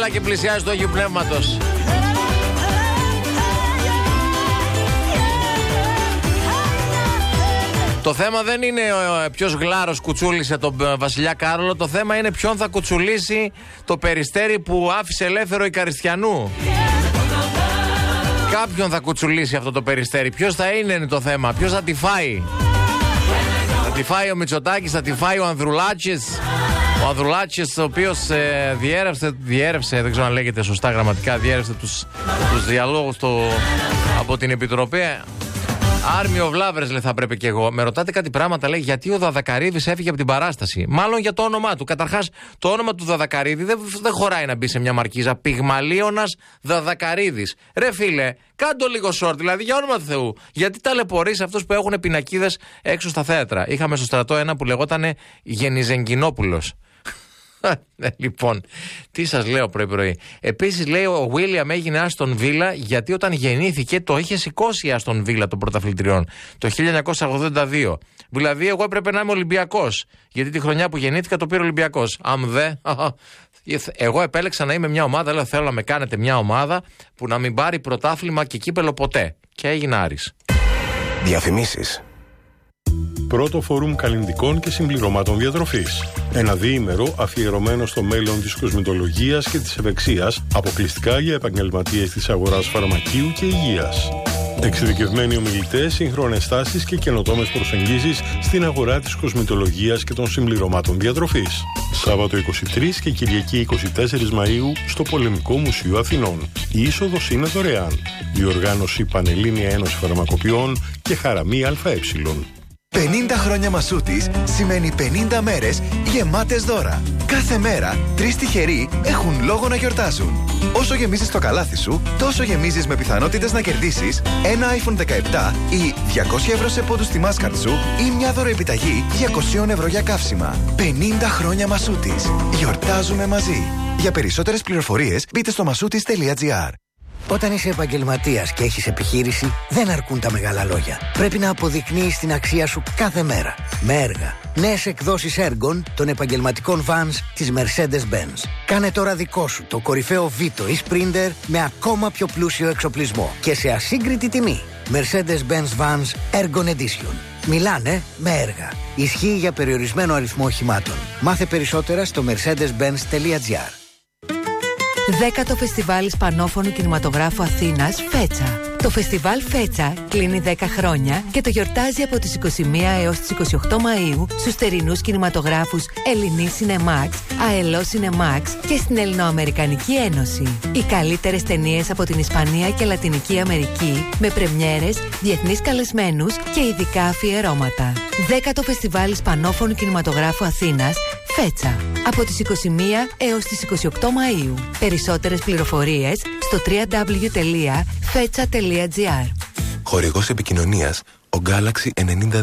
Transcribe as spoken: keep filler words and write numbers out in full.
και πλησιάζει το Αγίου Πνεύματος. Το θέμα δεν είναι ποιος γλάρος κουτσούλησε τον βασιλιά Κάρολο. Το θέμα είναι ποιον θα κουτσουλήσει το Περιστέρι που άφησε ελεύθερο η Καριστιανού. Κάποιον θα κουτσουλήσει αυτό το Περιστέρι. Ποιος θα είναι, είναι το θέμα. Ποιος θα τη φάει. Θα τη φάει ο Μητσοτάκης, θα τη φάει ο Ανδρουλάκης. Ο Ανδρουλάκης, ο οποίος ε, διέρευσε, διέρευσε, δεν ξέρω αν λέγεται σωστά γραμματικά, διέρευσε τους, τους διαλόγους το, από την Επιτροπή. Άρμιο Βλάβρες, λέει, θα πρέπει και εγώ. Με ρωτάτε κάτι πράγματα, λέει, γιατί ο Δαδακαρίδης έφυγε από την παράσταση. Μάλλον για το όνομά του. Καταρχάς, το όνομα του Δαδακαρίδη δεν, δεν χωράει να μπει σε μια μαρκίζα. Πυγμαλίωνας Δαδακαρίδης. Ρε φίλε, κάντο λίγο short, δηλαδή για όνομα του Θεού. Γιατί ταλαιπωρείς αυτούς που έχουν πινακίδες έξω στα θέατρα. Είχαμε στο στρατό ένα που λεγότανε Γενιζεγκινόπουλος. Λοιπόν, τι σας λέω πρωί-πρωί. Επίσης, λέει, ο Βίλιαμ έγινε Άστον Βίλα γιατί όταν γεννήθηκε το είχε σηκώσει η Άστον Βίλα των πρωταθλητριών το χίλια εννιακόσια ογδόντα δύο. Δηλαδή, εγώ έπρεπε να είμαι Ολυμπιακός. Γιατί τη χρονιά που γεννήθηκα το πήρε Ολυμπιακός. Αμ δε. Εγώ επέλεξα να είμαι μια ομάδα. Λέω, θέλω να με κάνετε μια ομάδα που να μην πάρει πρωτάθλημα και κύπελο ποτέ. Και έγινε Άρης. Διαφημίσεις. Πρώτο φόρουμ καλλυντικών και συμπληρωμάτων διατροφής. Ένα διήμερο αφιερωμένο στο μέλλον της κοσμητολογίας και της ευεξίας, αποκλειστικά για επαγγελματίες της αγοράς φαρμακείου και υγείας. Εξειδικευμένοι ομιλητές, σύγχρονες τάσεις και καινοτόμες προσεγγίσεις στην αγορά της κοσμητολογίας και των συμπληρωμάτων διατροφής. Σάββατο είκοσι τρεις και Κυριακή είκοσι τέσσερις Μαΐου στο Πολεμικό Μουσείο Αθηνών. Η είσοδος είναι δωρεάν. Διοργάνωση Πανελλήνια Ένωση Φαρμακοποιών και Χαραμή ΑΕ. πενήντα χρόνια Μασούτης σημαίνει πενήντα μέρες γεμάτες δώρα. Κάθε μέρα, τρεις τυχεροί έχουν λόγο να γιορτάζουν. Όσο γεμίζεις το καλάθι σου, τόσο γεμίζεις με πιθανότητες να κερδίσεις ένα άιφον δεκαεπτά ή διακόσια ευρώ σε πόντους στη Mastercard σου ή μια δωροεπιταγή διακόσια ευρώ για καύσιμα. πενήντα χρόνια Μασούτης. Γιορτάζουμε μαζί. Για περισσότερες πληροφορίες μπείτε στο μασούτης τελεία τζι άρ. Όταν είσαι επαγγελματίας και έχεις επιχείρηση, δεν αρκούν τα μεγάλα λόγια. Πρέπει να αποδεικνύεις την αξία σου κάθε μέρα. Με έργα. Νέες εκδόσεις έργων των επαγγελματικών vans της Mercedes-Benz. Κάνε τώρα δικό σου το κορυφαίο Vito ή Sprinter με ακόμα πιο πλούσιο εξοπλισμό και σε ασύγκριτη τιμή. Mercedes-Benz Vans Ergon Edition. Μιλάνε με έργα. Ισχύει για περιορισμένο αριθμό οχημάτων. Μάθε περισσότερα στο mercedes benz τελεία τζι άρ. Δέκατο Φεστιβάλ Ισπανόφωνου Κινηματογράφου Αθήνας, Φέτσα. Το φεστιβάλ Φέτσα κλείνει δέκα χρόνια και το γιορτάζει από τις είκοσι μία έως τις είκοσι οκτώ Μαΐου στους θερινούς κινηματογράφους Ελληνή Cinemax, Αελό Cinemax και στην Ελληνοαμερικανική Ένωση. Οι καλύτερες ταινίες από την Ισπανία και Λατινική Αμερική με πρεμιέρες, διεθνείς καλεσμένους και ειδικά αφιερώματα. Δέκατο Φεστιβάλ Ισπανόφωνου Κινηματογράφου Αθήνας, Φέτσα. Από τις είκοσι μία έως τις είκοσι οκτώ Μαΐου. Περισσότερες πληροφορίες στο double-u double-u double-u τελεία φέτσα τελεία τζι άρ. Χορηγός επικοινωνίας, ο Galaxy ενενήντα